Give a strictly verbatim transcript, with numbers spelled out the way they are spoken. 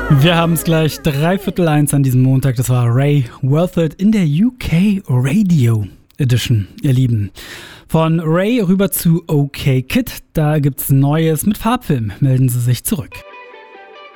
Wir haben es gleich dreiviertel eins an diesem Montag. Das war Ray Worth It in der U K Radio Edition, ihr Lieben. Von Ray rüber zu OK Kid. Da gibt's Neues mit Farbfilm. Melden Sie sich zurück.